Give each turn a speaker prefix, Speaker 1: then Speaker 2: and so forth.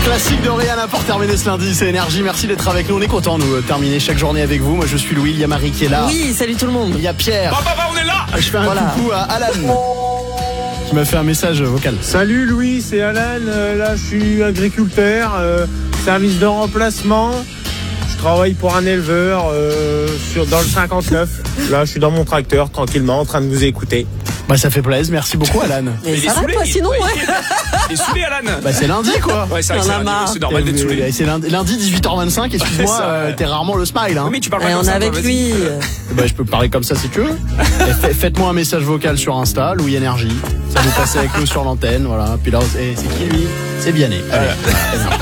Speaker 1: Classique de Rihanna pour terminer ce lundi, c'est Énergie. Merci d'être avec nous. On est content nous terminer chaque journée avec vous. Moi je suis Louis, il y a Marie qui est là.
Speaker 2: Oui, salut tout le monde.
Speaker 1: Il y a Pierre.
Speaker 3: On est là.
Speaker 1: Je fais un coucou à Alan qui m'a fait un message vocal.
Speaker 4: Salut Louis, c'est Alan. Là je suis agriculteur, service de remplacement. Je travaille pour un éleveur dans le 59. Là je suis dans mon tracteur tranquillement en train de vous écouter.
Speaker 1: Bah ça fait plaisir, merci beaucoup Alan.
Speaker 2: Mais ça va quoi sinon
Speaker 3: T'es saoulé Alan.
Speaker 1: Bah c'est lundi quoi.
Speaker 3: Ouais c'est vrai que c'est normal d'être saoulé.
Speaker 1: C'est lundi 18h25, excuse-moi, t'es rarement le smile hein.
Speaker 3: Oui, mais tu parles pas
Speaker 2: Et
Speaker 3: comme
Speaker 2: on est
Speaker 3: ça,
Speaker 2: avec
Speaker 3: vas-y.
Speaker 2: lui.
Speaker 1: Bah je peux parler comme ça si tu veux. Faites-moi un message vocal sur Insta, Louis Énergie. Ça vous passe avec nous sur l'antenne, voilà. Puis là, c'est qui lui ? C'est Vianney. Allez.